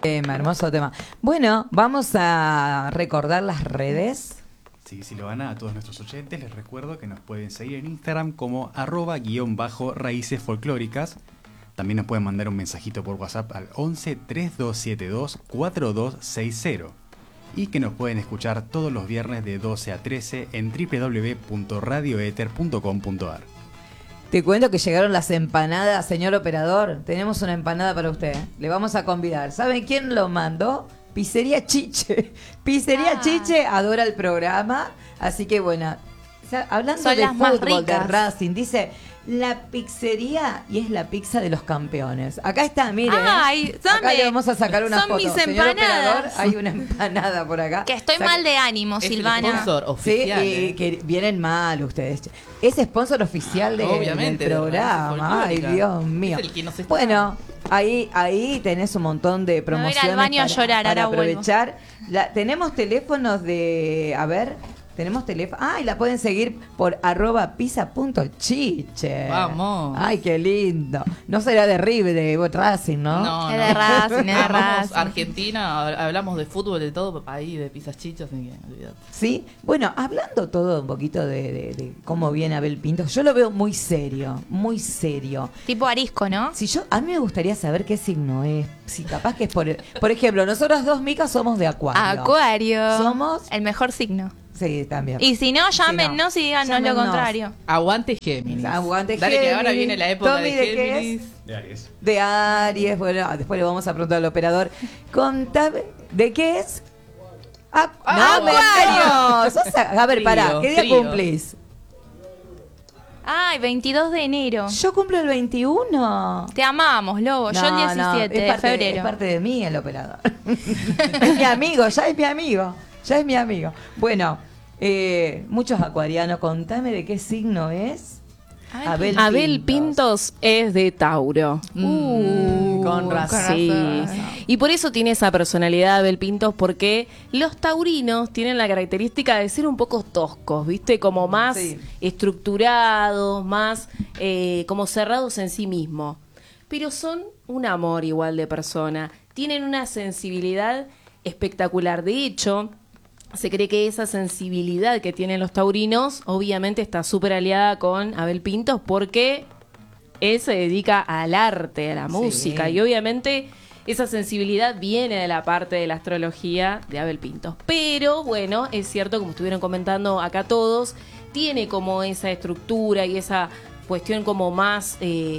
Hermoso tema. Bueno, vamos a recordar las redes. Sí, si lo van a todos nuestros oyentes, les recuerdo que nos pueden seguir en Instagram como @_raíces folclóricas. También nos pueden mandar un mensajito por WhatsApp al 11 3272 4260. Y que nos pueden escuchar todos los viernes de 12 a 13 en www.radioether.com.ar. Te cuento que llegaron las empanadas, señor operador. Tenemos una empanada para usted. Le vamos a convidar. ¿Saben quién lo mandó? Pizzería Chiche. Pizzería Chiche adora el programa. Así que bueno, hablando Son de las más fútbol, de ricas. Racing, dice la pizzería y es la pizza de los campeones. Acá está, mire. Ay, acá dame. le vamos a sacar una Son foto. mis Señor empanadas. operador, hay una empanada por acá. Que estoy mal de ánimo, Es Silvana. el sponsor oficial. Sí, que vienen mal ustedes. Es sponsor oficial Obviamente, del de programa. Ay, Raíces Dios Folclóricas. mío. Es el que nos está- Bueno, ahí tenés un montón de voy a ir al promociones baño a llorar, para ahora vuelvo. aprovechar. Tenemos teléfonos de... A ver... Tenemos teléfono. Y la pueden seguir por @pizza.chiche. Vamos. Ay, qué lindo. No será de River, de Racing, ¿no? Es de Racing, es de Amamos Racing. Argentina, hablamos de fútbol, de todo, ahí de pizzas chichas, así que olvídate. Sí, bueno, hablando todo un poquito de cómo viene Abel Pintos, yo lo veo muy serio, muy serio. Tipo arisco, ¿no? A mí me gustaría saber qué signo es. Si capaz que es por ejemplo, nosotras dos, Mica, somos de Acuario. Acuario. Somos. El mejor signo. Sí, también. Y si no, llámenos y díganos lo Llámenos. contrario. Aguante Géminis. Aguante Dale, que ahora Géminis. viene la época Tommy, de ¿de qué Géminis. De Aries. De Aries, bueno, después le vamos a preguntar al operador. Contame, ¿de qué es? Acuario. A ver, pará, Trío, ¿qué día trío. cumplís? Ay, 22 de enero. Yo cumplo el 21. Te amamos, Lobo. Yo el 17 de febrero. Es parte de mí el operador. Es mi amigo, ya es mi amigo. Ya es mi amigo. Bueno, muchos acuarianos, contame de qué signo es. Ay, Abel Pintos es de Tauro. Con razón. Sí. Y por eso tiene esa personalidad Abel Pintos, porque los taurinos tienen la característica de ser un poco toscos, ¿viste? Como más Sí. estructurados, más como cerrados en sí mismos. Pero son un amor igual de persona. Tienen una sensibilidad espectacular. De hecho, se cree que esa sensibilidad que tienen los taurinos obviamente está súper aliada con Abel Pintos porque él se dedica al arte, a la música, y obviamente esa sensibilidad viene de la parte de la astrología de Abel Pintos. Pero bueno, es cierto, como estuvieron comentando acá todos, tiene como esa estructura y esa cuestión como más,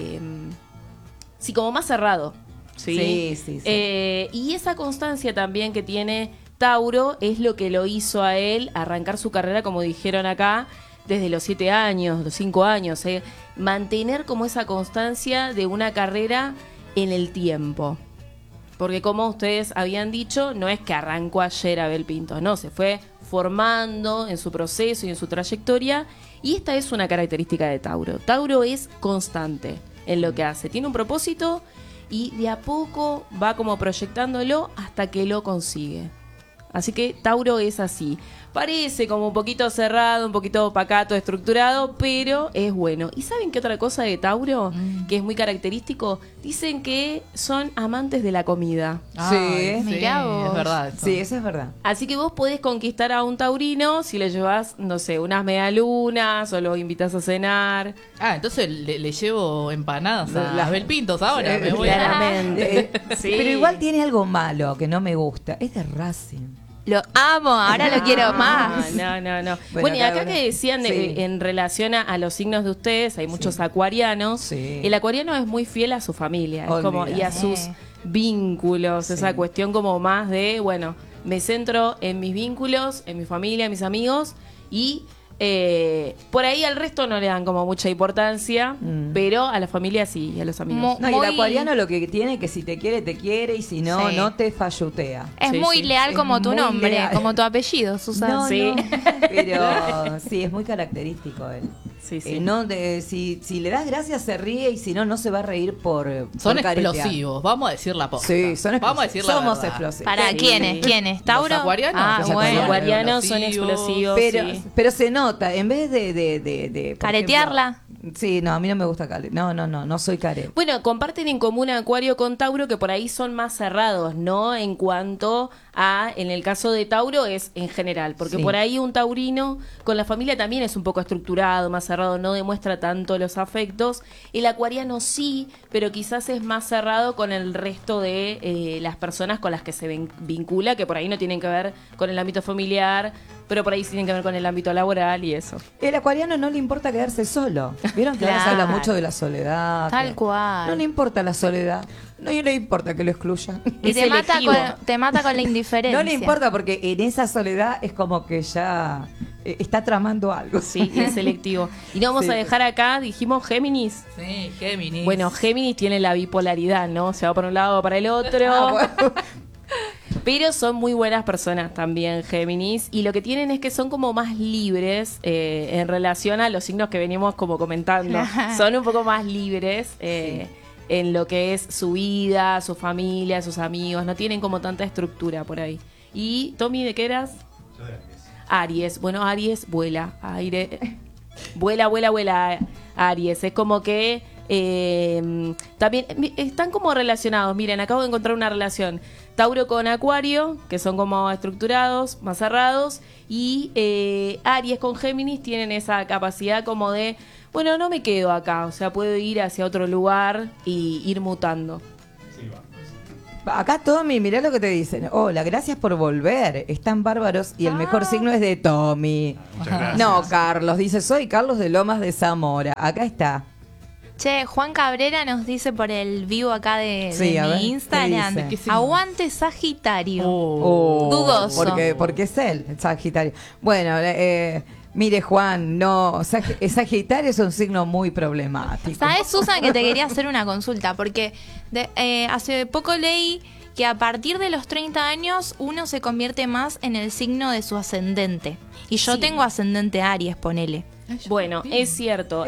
como más cerrado. ¿Sí? Sí. Y esa constancia también que tiene Tauro es lo que lo hizo a él arrancar su carrera, como dijeron acá, desde los 7 años, los 5 años. Mantener como esa constancia de una carrera en el tiempo. Porque como ustedes habían dicho, no es que arrancó ayer Abel Pintos, no, se fue formando en su proceso y en su trayectoria. Y esta es una característica de Tauro. Tauro es constante en lo que hace. Tiene un propósito y de a poco va como proyectándolo hasta que lo consigue. Así que Tauro es así. Parece como un poquito cerrado, un poquito pacato, estructurado, pero es bueno. ¿Y saben qué otra cosa de Tauro que es muy característico? Dicen que son amantes de la comida. Ay, Mirá vos. es verdad. Eso. Sí, eso es verdad. Así que vos podés conquistar a un taurino si le llevas, no sé, unas medialunas o lo invitas a cenar. Entonces le llevo empanadas a Las- Abel Pintos ahora. Sí, Me voy a... claramente. Sí. Pero igual tiene algo malo que no me gusta. Es de Racing. Lo amo, ahora lo quiero más. No. Bueno, Bueno, y acá acá que decían sí. en relación a los signos de ustedes, hay muchos acuarianos. Sí. El acuariano es muy fiel a su familia, es como, y a Olvídate. sus vínculos, Sí. esa cuestión como más de, bueno, me centro en mis vínculos, en mi familia, en mis amigos, y por ahí al resto no le dan como mucha importancia, pero a la familia sí, y a los amigos. No, y Muy- el acuariano lo que tiene que si te quiere, y si no, Sí. no te fallutea. Es Sí, muy sí. leal Es como tu muy nombre, leal. como tu apellido, Susana. No, Sí. no, pero sí, es muy característico él. Sí, sí. Si le das gracias se ríe y si no, no se va a reír por Son por caretear. explosivos, vamos a decir la posta. Sí, son explosivos. Vamos a decir la Somos verdad. explosivos. ¿Para Sí. quiénes? ¿Quiénes? ¿Tauro? Los acuarianos. Ah, Los bueno. Los acuarianos son explosivos. explosivos. Pero, sí. pero se nota, en vez de por Caretearla. ejemplo, Sí, no, a mí no me gusta Caleb. No soy Caleb. Bueno, comparten en común Acuario con Tauro, que por ahí son más cerrados, ¿no? En cuanto a, en el caso de Tauro es en general, porque Sí. por ahí un taurino con la familia también es un poco estructurado, más cerrado, no demuestra tanto los afectos. El acuariano sí, pero quizás es más cerrado con el resto de las personas con las que se vincula, que por ahí no tienen que ver con el ámbito familiar, pero por ahí sí tienen que ver con el ámbito laboral y eso. El acuariano no le importa quedarse solo. ¿Vieron que ahora se habla Claro. mucho de la soledad? Tal cual. No le importa la soledad. No le importa que lo excluyan. Y Es te mata, selectivo. te mata con la indiferencia. No le importa porque en esa soledad es como que ya está tramando algo. Sí, es selectivo. Y no vamos Sí. a dejar acá, dijimos Géminis. Sí, Géminis. Bueno, Géminis tiene la bipolaridad, ¿no? Se va para un lado o para el otro. Ah, bueno. Pero son muy buenas personas también, Géminis. Y lo que tienen es que son como más libres en relación a los signos que venimos como comentando. Son un poco más libres en lo que es su vida, su familia, sus amigos. No tienen como tanta estructura por ahí. Y, Tommy, ¿de qué eras? Aries. Bueno, Aries vuela. Aire. Vuela, Aries. Es como que también están como relacionados. Miren, acabo de encontrar una relación. Tauro con Acuario, que son como estructurados, más cerrados. Y Aries con Géminis tienen esa capacidad como de, bueno, no me quedo acá. O sea, puedo ir hacia otro lugar y ir mutando. Acá Tommy, mirá lo que te dicen. Hola, gracias por volver. Están bárbaros y el mejor signo es de Tommy. Muchas gracias. No, Carlos, dice, soy Carlos de Lomas de Zamora. Acá está. Che, Juan Cabrera nos dice por el vivo acá de Sí, a ver, mi ¿qué Instagram. dice? ¿Qué signo? Aguante Sagitario. Oh, Dudoso. Porque es él, el Sagitario. Bueno, mire Juan, no, Sagitario es un signo muy problemático. ¿Sabes, Susan, que te quería hacer una consulta? Porque hace poco leí que a partir de los 30 años uno se convierte más en el signo de su ascendente. Y yo Sí. tengo ascendente Aries, ponele. Bueno, es cierto.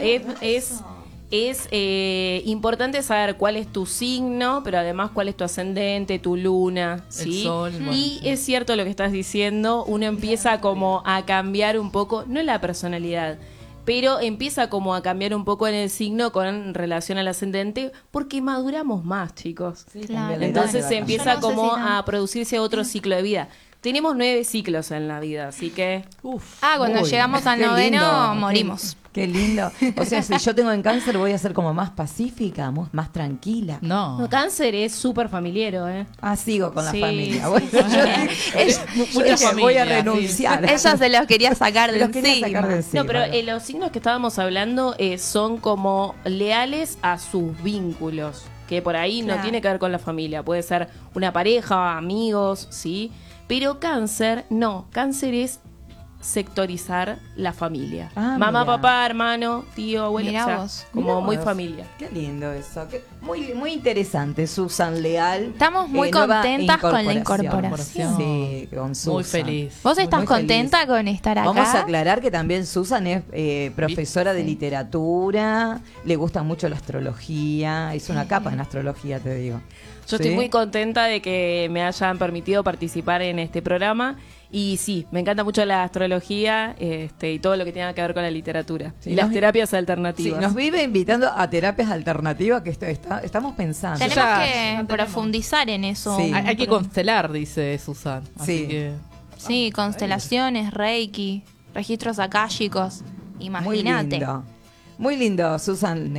Es importante saber cuál es tu signo, pero además cuál es tu ascendente, tu luna, ¿sí? sol, bueno, y sí. es cierto lo que estás diciendo, uno empieza como a cambiar un poco, no en la personalidad, pero empieza como a cambiar un poco en el signo con relación al ascendente, porque maduramos más, chicos. Claro. Entonces se Yo empieza no sé como si no. a producirse otro ciclo de vida. Tenemos 9 ciclos en la vida, así que... Cuando Uy, llegamos al qué noveno, lindo, morimos. Qué lindo. O sea, si yo tengo en Cáncer voy a ser como más pacífica, más tranquila. No. Cáncer es súper familiero, ¿eh? Ah, sigo con la Sí, familia. sí, Bueno, sí. yo Mucha dije, familia, voy a sí. renunciar. Ella se los quería sacar de Los quería encima. sacar de encima. No, pero los signos que estábamos hablando son como leales a sus vínculos, que por ahí no Claro. tiene que ver con la familia, puede ser una pareja, amigos, ¿sí? Pero Cáncer, no, Cáncer es sectorizar la familia. Ah, Mamá, mira. papá, hermano, tío, abuelo, Mirá o sea, vos. como Mirá muy vos. familia. Qué lindo eso. Muy interesante, Susan Leal. Estamos muy nueva contentas con la incorporación. Sí, con Susan. Muy feliz. ¿Vos estás Muy contenta feliz. con estar acá? Vamos a aclarar que también Susan es profesora de literatura, le gusta mucho la astrología, es una capa en astrología, te digo. Yo ¿Sí? estoy muy contenta de que me hayan permitido participar en este programa. Y sí, me encanta mucho la astrología y todo lo que tenga que ver con la literatura. Sí, y las nos- terapias Sí, alternativas. nos vive invitando a terapias alternativas que estamos pensando. Tenemos Ya que tenemos. profundizar en eso. Sí. Hay que constelar, dice Susan. Así Sí. que Sí, constelaciones, reiki, registros akáshicos. Muy Imagínate. lindo. Muy lindo, Susan,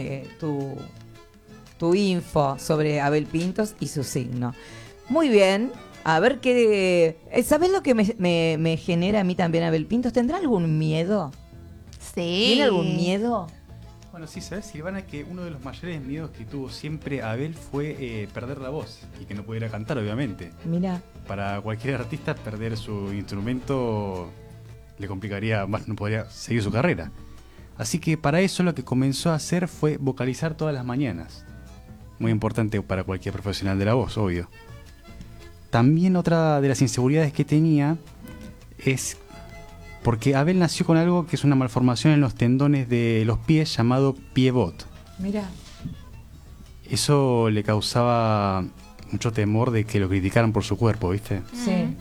tu info sobre Abel Pintos y su signo. Muy bien. A ver qué... ¿Sabés lo que me genera a mí también Abel Pintos? ¿Tendrá algún miedo? Sí. ¿Tiene algún miedo? Bueno, sí, ¿sabes, Silvana? Que uno de los mayores miedos que tuvo siempre Abel fue perder la voz y que no pudiera cantar, obviamente. Mira. Para cualquier artista, perder su instrumento le complicaría más, no podría seguir su carrera. Así que para eso lo que comenzó a hacer fue vocalizar todas las mañanas. Muy importante para cualquier profesional de la voz, obvio. También otra de las inseguridades que tenía es porque Abel nació con algo que es una malformación en los tendones de los pies llamado piebot. Mira. Eso le causaba mucho temor de que lo criticaran por su cuerpo, ¿viste? Sí.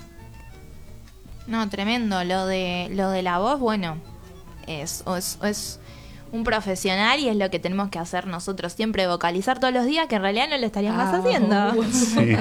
No, tremendo. Lo de la voz, bueno, es un profesional y es lo que tenemos que hacer nosotros siempre, vocalizar todos los días, que en realidad no lo estaríamos haciendo. Sí.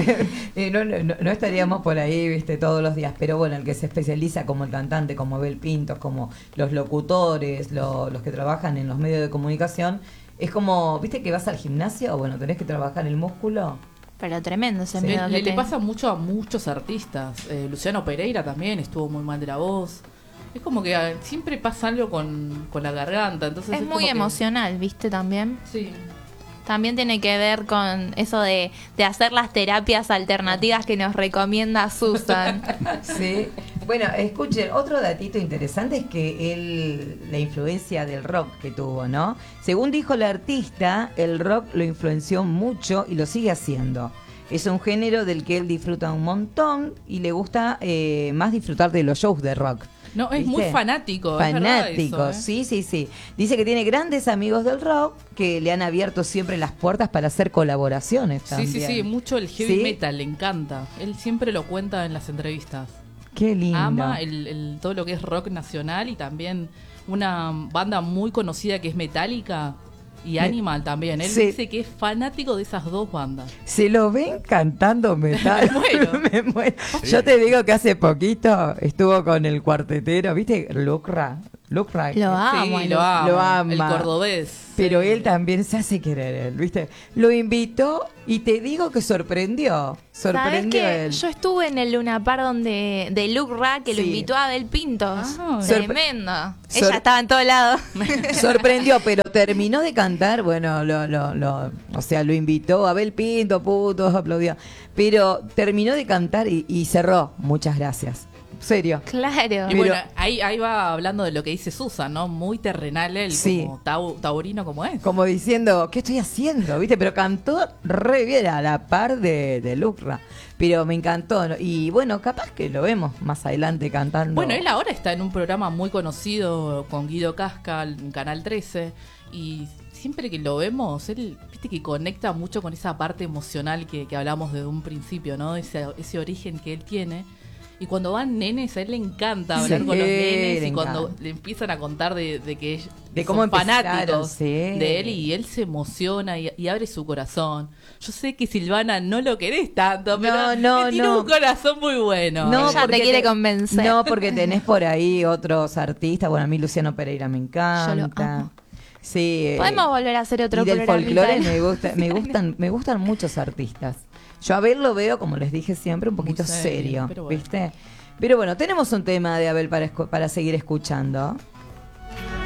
No estaríamos por ahí, viste, todos los días, pero bueno, el que se especializa como el cantante, como Abel Pintos, como los locutores, los que trabajan en los medios de comunicación, es como, viste que vas al gimnasio, bueno, tenés que trabajar el músculo. Pero tremendo ese Sí. miedo que Le pasa mucho a muchos artistas. Luciano Pereira también estuvo muy mal de la voz. Es como que siempre pasa algo con la garganta. Entonces es como muy que- emocional, ¿viste? También. Sí. También tiene que ver con eso de hacer las terapias alternativas que nos recomienda Susan. Sí. Bueno, escuchen, otro datito interesante es que la influencia del rock que tuvo, ¿no? Según dijo la artista, el rock lo influenció mucho y lo sigue haciendo. Es un género del que él disfruta un montón y le gusta más disfrutar de los shows de rock. No, es ¿Viste? muy fanático. es verdad Fanático, eso, sí, sí, sí. Dice que tiene grandes amigos del rock que le han abierto siempre las puertas para hacer colaboraciones Sí, también. sí, sí, mucho el heavy ¿Sí? metal, le encanta. Él siempre lo cuenta en las entrevistas. Qué lindo. Ama todo lo que es rock nacional y también una banda muy conocida que es Metallica y Animal también. Él Sí. dice que es fanático de esas dos bandas. ¿Se lo ven cantando metal? Me muero. Me muero. Sí. Yo te digo que hace poquito estuvo con el cuartetero, ¿viste? Lucra. Lo amo. Sí, lo ama. Lo ama. El cordobés. Pero Sí. él también se hace querer, él, ¿viste? Lo invitó y te digo que sorprendió. ¿Sabés Sorprendió que él. yo estuve en el Luna Park de Luke Ra, que lo Sí. invitó a Abel Pintos? Ah, Tremendo. Sor- Ella estaba en todos lados. Sorprendió, pero terminó de cantar, bueno, o sea, lo invitó, Abel Pinto, puto, aplaudió. Pero terminó de cantar y cerró. Muchas gracias. Serio. Claro. Y Pero- bueno, ahí va hablando de lo que dice Susan, ¿no? Muy terrenal él, Sí. como taurino como es. Como diciendo, ¿qué estoy haciendo? ¿Viste? Pero cantó re bien a la par de Lucra. Pero me encantó, ¿no? Y bueno, capaz que lo vemos más adelante cantando. Bueno, él ahora está en un programa muy conocido con Guido Casca en Canal 13 y siempre que lo vemos, él, viste que conecta mucho con esa parte emocional que hablamos desde un principio, ¿no? Ese origen que él tiene. Y cuando van nenes, a él le encanta hablar Sí, con los le nenes y cuando encanta. le empiezan a contar de que De son cómo empezaron, fanáticos sí. de él y él se emociona y abre su corazón. Yo sé que Silvana no lo querés tanto, pero No, tiene no. un corazón muy bueno. Ella te porque quiere convencer. No, porque tenés por ahí otros artistas. Bueno, a mí Luciano Pereira me encanta. Yo lo amo. Sí. Podemos volver a hacer otro y del programita. folclore me gustan muchos artistas. Yo a Abel lo veo, como les dije siempre, un Muy poquito serio, serio, pero bueno. ¿viste? Pero bueno, tenemos un tema de Abel para seguir escuchando.